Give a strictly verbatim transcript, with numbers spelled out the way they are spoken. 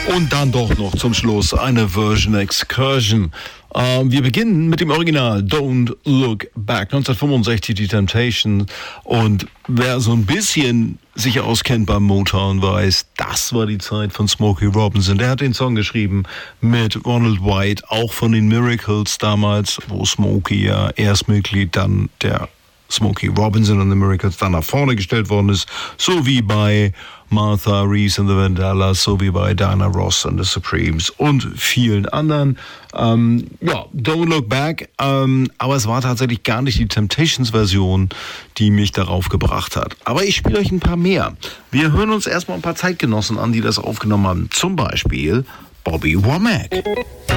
Und dann doch noch zum Schluss eine Version Excursion. Uh, wir beginnen mit dem Original Don't Look Back, neunzehnhundertfünfundsechzig, die Temptations. Und wer so ein bisschen sich auskennt beim Motown, weiß, das war die Zeit von Smokey Robinson. Der hat den Song geschrieben mit Ronald White, auch von den Miracles damals, wo Smokey ja erst Mitglied, dann der Smokey Robinson und the Miracles dann nach vorne gestellt worden ist, so wie bei Martha Reese and the Vandellas, so wie bei Diana Ross and the Supremes und vielen anderen. Ähm, ja, Don't Look Back, ähm, aber es war tatsächlich gar nicht die Temptations-Version, die mich darauf gebracht hat. Aber ich spiele euch ein paar mehr. Wir hören uns erstmal ein paar Zeitgenossen an, die das aufgenommen haben. Zum Beispiel Bobby Womack.